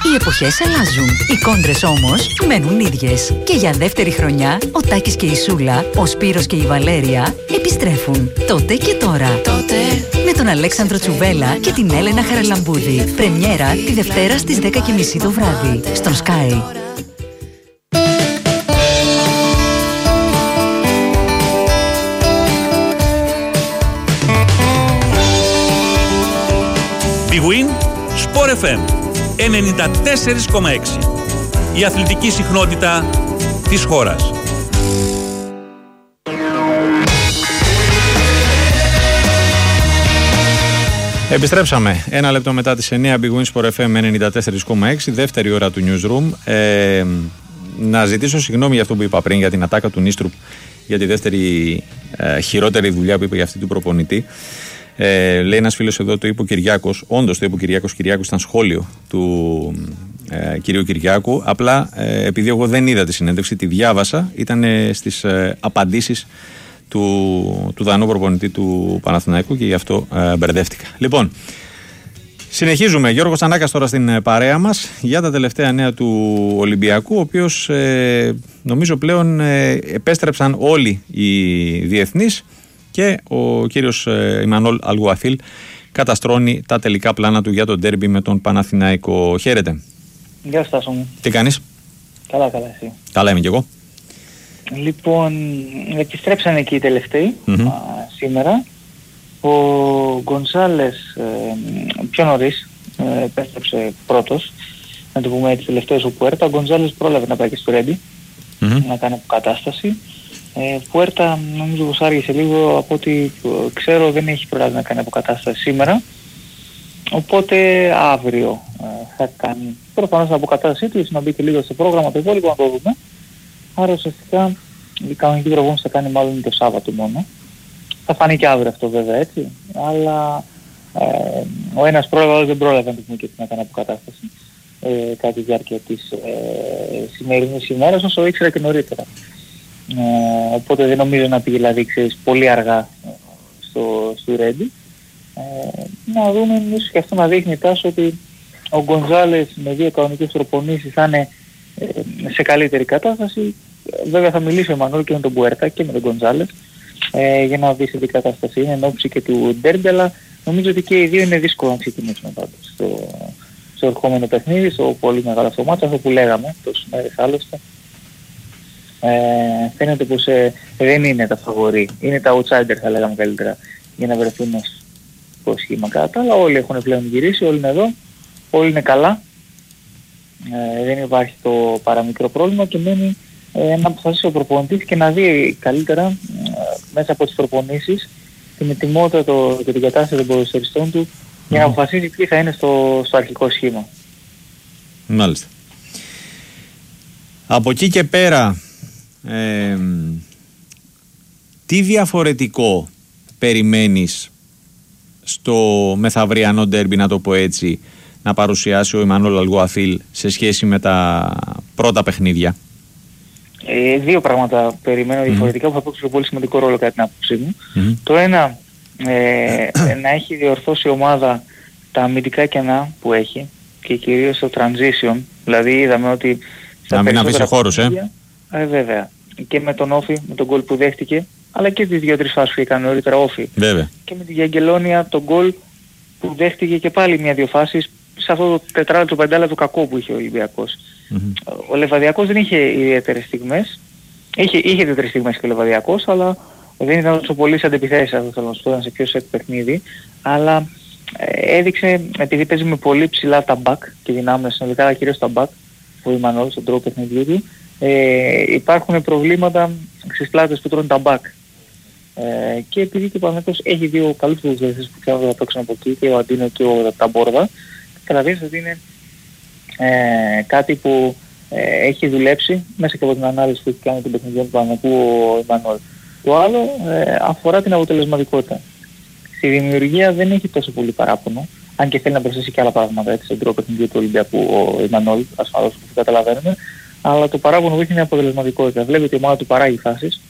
Οι εποχές αλλάζουν. Οι κόντρες όμως μένουν ίδιες. Και για δεύτερη χρονιά, ο Τάκης και η Σούλα, ο Σπύρος και η Βαλέρια επιστρέφουν. Τότε και τώρα. Με τον Αλέξανδρο Τσουβέλα και την Έλενα Χαραλαμπούδη. Πρεμιέρα τη Δευτέρα στις 10:30 το βράδυ. Στον Sky. Big Win, Sport FM 94,6. Η αθλητική συχνότητα της χώρας. Επιστρέψαμε. Ένα λεπτό μετά τις 9, Big Win Sport FM 94,6, δεύτερη ώρα του Newsroom. Να ζητήσω συγγνώμη για αυτό που είπα πριν, για την ατάκα του Νίστρουπ, για τη δεύτερη χειρότερη δουλειά που είπε για αυτή του προπονητή. Λέει ένας φίλος εδώ, το είπε ο Κυριάκος. Όντως το είπε ο Κυριάκος. Κυριάκος ήταν σχόλιο του κυρίου Κυριάκου. Απλά επειδή εγώ δεν είδα τη συνέντευξη, τη διάβασα, ήταν στις απαντήσεις του Δανού προπονητή του Παναθηναϊκού και γι' αυτό μπερδεύτηκα. Λοιπόν, συνεχίζουμε. Γιώργος Τσανάκας τώρα στην παρέα μας για τα τελευταία νέα του Ολυμπιακού, ο οποίος νομίζω πλέον επέστρεψαν όλοι οι διεθνείς και ο κύριος Ιμανόλ Αλγουαθίλ καταστρώνει τα τελικά πλάνα του για τον ντέρμπι με τον Παναθηναϊκό. Χαίρετε. Γεια σου, Τάσο μου. Τι κάνεις? Καλά, εσύ? Καλά είμαι κι εγώ. Λοιπόν, επιστρέψαν εκεί οι τελευταίοι σήμερα. Ο Γκονσάλες πιο νωρίς επέστρεψε πρώτος, να το πούμε έτσι, τελευταίος ο Πουέρτα. Ο Γκονσάλες πρόλαβε να πάει και στο Ρέντι να κάνει αποκατάσταση. Πουέρτα νομίζω πως άργησε λίγο, από ό,τι ξέρω δεν έχει προλάβει να κάνει αποκατάσταση σήμερα. Οπότε αύριο θα κάνει προφανώς την αποκατάστασή του, να μπει και λίγο στο πρόγραμμα το υπόλοιπο, να το δούμε. Άρα ουσιαστικά η κανονική προπόνηση θα κάνει μάλλον το Σάββατο μόνο. Θα φανεί και αύριο αυτό βέβαια, έτσι. Αλλά ο ένας πρόλαβε, δεν πρόλαβε να πούμε και να κάνει αποκατάσταση κατά τη διάρκεια της σημερινής ημέρας, όσο ήξερα και νωρίτερα. Οπότε δεν νομίζω να πήγε, δηλαδή, ξέρεις, πολύ αργά στο Ρέντι. Να δούμε, ίσως και αυτό να δείχνει, Τάσο, ότι ο Γκονζάλες με 2 κανονικές προπονήσεις θα είναι σε καλύτερη κατάσταση. Βέβαια θα μιλήσει ο Μανώλη και με τον Πουέρτα και με τον Γκονζάλες για να δει σε τι κατάσταση είναι εν ώψη και του ντέρμπι, αλλά νομίζω ότι και οι δύο είναι δύσκολο να ξεκινήσουν πάντως στο ερχόμενο παιχνίδι, στο πολύ μεγάλο αυτό μάτσο, αυτό που λέγαμε τόσες μέρες άλλωστε. Φαίνεται πως δεν είναι τα φαβορί, είναι τα outsider θα λέγαμε καλύτερα, για να βρεθούν στο σχήμα κατά, αλλά όλοι έχουν πλέον γυρίσει, όλοι είναι εδώ, όλοι είναι καλά, δεν υπάρχει το παραμικρό πρόβλημα και μένει να αποφασίσει ο προπονητής και να δει καλύτερα μέσα από τις προπονήσεις την ετοιμότητα και την κατάσταση των ποδοσφαιριστών του για να αποφασίσει ποιοι θα είναι στο αρχικό σχήμα. Μάλιστα. Από εκεί και πέρα, τι διαφορετικό περιμένεις στο μεθαυριανό ντέρμπι, να το πω έτσι, να παρουσιάσει ο Ιμανόλ Αλγουαθίλ σε σχέση με τα πρώτα παιχνίδια? Δύο πράγματα περιμένω διαφορετικά που θα παίξουν πολύ σημαντικό ρόλο κατά την άποψή μου. Το ένα, να έχει διορθώσει η ομάδα τα αμυντικά κενά που έχει και κυρίως το transition, δηλαδή είδαμε ότι να μην αφήσει χώρους, βέβαια, και με τον Όφη, με τον γκολ που δέχτηκε, αλλά και τις 2-3 φάσεις που έκανε νωρίτερα Όφη. Βέβαια. Και με τη Γιαγγελόνια τον γκολ που δέχτηκε και πάλι 1-2 φάσεις σε αυτό το τετράλεπτο πεντάλεπτο κακό που είχε ο Ολυμπιακός. Ο Λεβαδιακός δεν είχε ιδιαίτερες στιγμές. Είχε 4 στιγμές και ο Λεβαδιακός, αλλά δεν ήταν τόσο πολύ σε αντεπιθέσεις, αυτό θέλω να σου πω, ήταν σε πιο σετ παιχνίδι. Αλλά έδειξε, επειδή παίζει με πολύ ψηλά τα back και δυνάμεις συνολικά, αλλά κυρίως τα back, ο Ιμανόλ στον τρόπο παιχνιδιού του, υπάρχουν προβλήματα στις πλάτες που τρώνε τα back. Και επειδή και ο Παναθηναϊκός έχει 2 καλούς ποδοσφαιριστές που ξέρουν να παίξουν από εκεί, και ο Αντίνο και ο Ταμπόρδα, καταλαβαίνεις ότι είναι κάτι που έχει δουλέψει μέσα και από την ανάλυση που έχει κάνει τον παιχνιδιών του Παναθηναϊκού ο Ιμανόλ. Το άλλο αφορά την αποτελεσματικότητα. Στη δημιουργία δεν έχει τόσο πολύ παράπονο, αν και θέλει να προσθέσει και άλλα πράγματα, έτσι, στον τρόπο παιχνιδιού του Ολυμπιακού ο Ιμανόλ, ασφαλώς που καταλαβαίνουμε, αλλά το παράπονο που έχει είναι η αποτελεσματικότητα. Βλέπει ότι η ομάδα του παράγει φάσεις,